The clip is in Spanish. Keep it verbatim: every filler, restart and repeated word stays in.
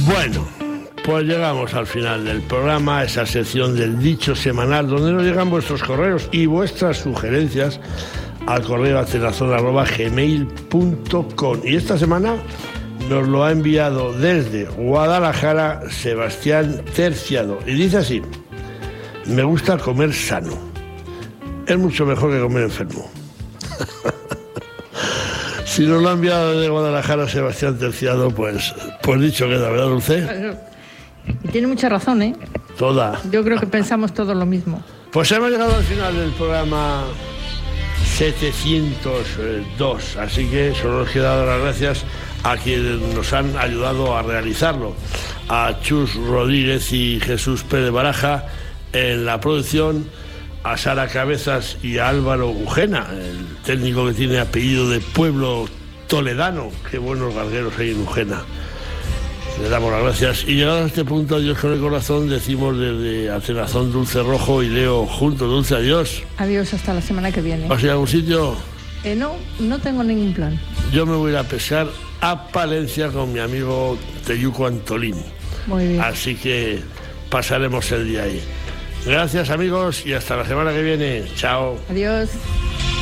Bueno, pues llegamos al final del programa, esa sección del dicho semanal, donde nos llegan vuestros correos y vuestras sugerencias al correo atenazón arroba gmail punto com. Y esta semana nos lo ha enviado desde Guadalajara Sebastián Terciado. Y dice así: me gusta comer sano. Es mucho mejor que comer enfermo. Si nos lo ha enviado desde Guadalajara Sebastián Terciado, pues, pues dicho queda, ¿verdad, Dulce? Y tiene mucha razón, ¿eh? Toda. Yo creo que pensamos todos lo mismo. Pues hemos llegado al final del programa setecientos dos, así que solo nos queda dar las gracias a quienes nos han ayudado a realizarlo, a Chus Rodríguez y Jesús Pérez Baraja en la producción, a Sara Cabezas y a Álvaro Ujena, el técnico que tiene apellido de pueblo toledano. Qué buenos gargueros hay en Ujena. Le damos las gracias. Y llegado a este punto, adiós con el corazón, decimos desde Atenazón Dulce Rojo y Leo juntos. Dulce, adiós. Adiós, hasta la semana que viene. ¿Vas a ir a algún sitio? Eh, no, no tengo ningún plan. Yo me voy a ir a pescar a Palencia con mi amigo Teyuco Antolín. Muy bien. Así que pasaremos el día ahí. Gracias, amigos, y hasta la semana que viene. Chao. Adiós.